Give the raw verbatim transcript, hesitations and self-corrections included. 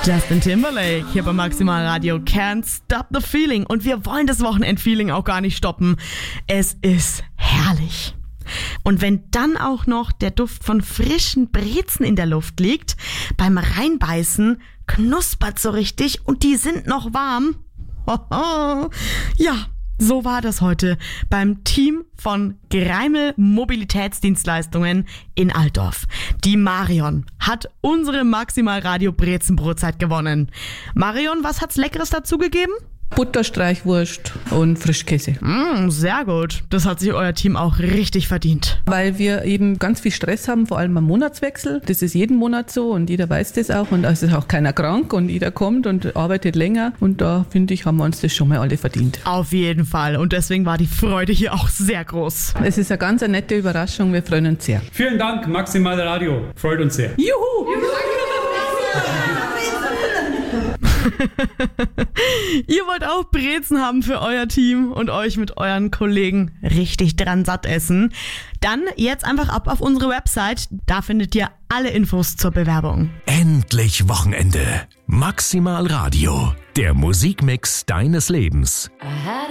Justin Timberlake hier bei Maximal Radio. Can't stop the feeling. Und wir wollen das Wochenendfeeling auch gar nicht stoppen. Es ist herrlich. Und wenn dann auch noch der Duft von frischen Brezen in der Luft liegt, beim Reinbeißen knuspert so richtig und die sind noch warm. Ja, so war das heute beim Team von Greimel Mobilitätsdienstleistungen in Altdorf. Die Marion hat unsere Maximal Radio Brezenbrotzeit gewonnen. Marion, was hat's Leckeres dazugegeben? Butterstreichwurst und Frischkäse. Mm, sehr gut. Das hat sich euer Team auch richtig verdient. Weil wir eben ganz viel Stress haben, vor allem am Monatswechsel. Das ist jeden Monat so und jeder weiß das auch. Und es ist auch keiner krank und jeder kommt und arbeitet länger. Und da, finde ich, haben wir uns das schon mal alle verdient. Auf jeden Fall. Und deswegen war die Freude hier auch sehr groß. Es ist eine ganz eine nette Überraschung. Wir freuen uns sehr. Vielen Dank, Maximal Radio. Freut uns sehr. Juhu! Ihr wollt auch Brezen haben für euer Team und euch mit euren Kollegen richtig dran satt essen? Dann jetzt einfach ab auf unsere Website. Da findet ihr alle Infos zur Bewerbung. Endlich Wochenende. Maximal Radio. Der Musikmix deines Lebens.